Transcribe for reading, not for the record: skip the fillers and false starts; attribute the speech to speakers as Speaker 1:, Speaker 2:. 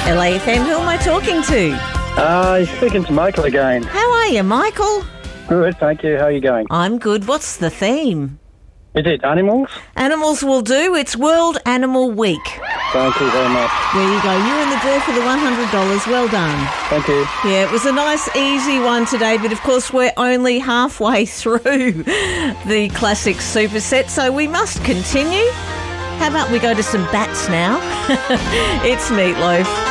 Speaker 1: LAFM, who am I talking to?
Speaker 2: You're speaking to Michael again.
Speaker 1: How are you, Michael?
Speaker 2: Good, thank you. How are you going?
Speaker 1: I'm good. What's the theme?
Speaker 2: Is it animals?
Speaker 1: Animals will do. It's World Animal Week.
Speaker 2: Thank you very much.
Speaker 1: There you go. You're in the draw for the $100. Well done.
Speaker 2: Thank you.
Speaker 1: Yeah, it was a nice, easy one today, but of course we're only halfway through the classic superset, so we must continue. How about we go to some bats now? It's Meatloaf.